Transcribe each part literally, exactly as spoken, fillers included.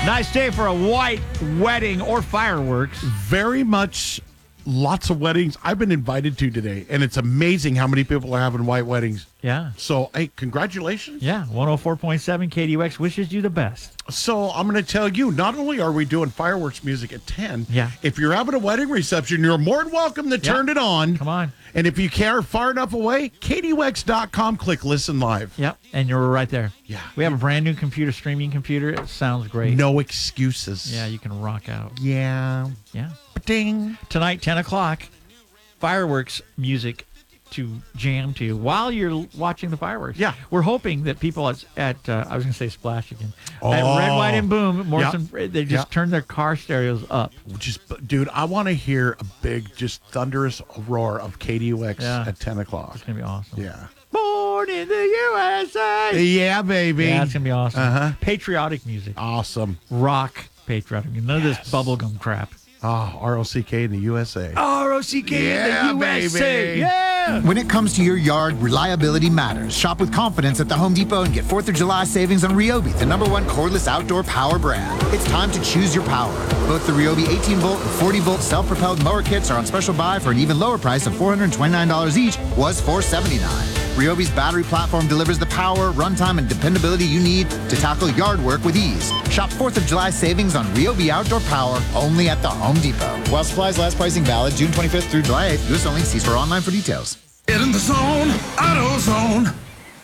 Nice day for a white wedding or fireworks. Very much lots of weddings I've been invited to today, and it's amazing how many people are having white weddings. Yeah. So, hey, congratulations. Yeah, one oh four point seven K D U X wishes you the best. So, I'm going to tell you, not only are we doing fireworks music at ten, Yeah. if you're having a wedding reception, you're more than welcome to turn it on. Come on. And if you care far enough away, K D U X dot com, click listen live. Yep, and you're right there. Yeah. We have a brand new computer, streaming computer. It sounds great. No excuses. Yeah, you can rock out. Yeah. Yeah. Ding. Tonight, ten o'clock, fireworks music to jam to while you're watching the fireworks. Yeah. We're hoping that people at, at uh, I was going to say Splash again, Oh. at Red, White, and Boom, Morrison, Yeah. they just Yeah. turn their car stereos up. Just, dude, I want to hear a big, just thunderous roar of K D U X Yeah. at ten o'clock. It's going to be awesome. Yeah. Born in the U S A. Yeah, baby. Yeah, it's going to be awesome. Uh-huh. Patriotic music. Awesome. Rock patriotic music. None of this bubblegum crap. Oh, R O C K in the U S A. R O C K Yeah, in the U S A. baby. Yeah. When it comes to your yard, reliability matters. Shop with confidence at the Home Depot and get fourth of July savings on Ryobi, the number one cordless outdoor power brand. It's time to choose your power. Both the Ryobi eighteen volt and forty volt self-propelled mower kits are on special buy for an even lower price of four hundred twenty-nine dollars each, was four hundred seventy-nine dollars. Ryobi's battery platform delivers the power, runtime, and dependability you need to tackle yard work with ease. Shop fourth of July savings on Ryobi outdoor power only at the Home Depot. While supplies last, pricing valid June twenty-fifth through July eighth. U S only. See store online for details. Get in the zone, AutoZone.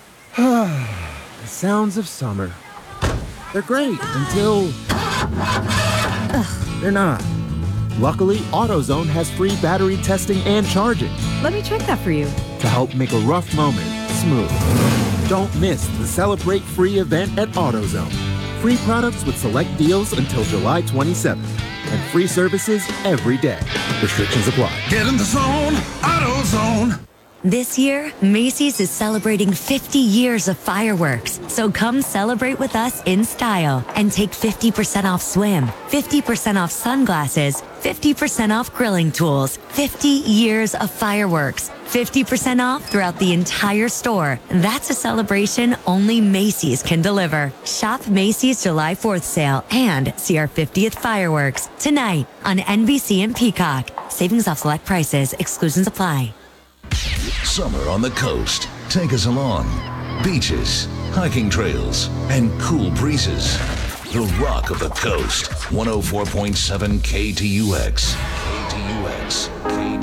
The sounds of summer. They're great until they're not. Luckily, AutoZone has free battery testing and charging Let me check that for you. to help make a rough moment smooth. Don't miss the Celebrate Free event at AutoZone. Free products with select deals until July twenty-seventh. And free services every day. Restrictions apply. Get in the zone, AutoZone. This year, Macy's is celebrating fifty years of fireworks. So come celebrate with us in style and take fifty percent off swim, fifty percent off sunglasses, fifty percent off grilling tools, fifty years of fireworks, fifty percent off throughout the entire store. That's a celebration only Macy's can deliver. Shop Macy's July fourth sale and see our fiftieth fireworks tonight on N B C and Peacock. Savings off select prices. Exclusions apply. Summer on the coast. Take us along. Beaches, hiking trails, and cool breezes. The Rock of the Coast. one oh four point seven K T U X. K T U X.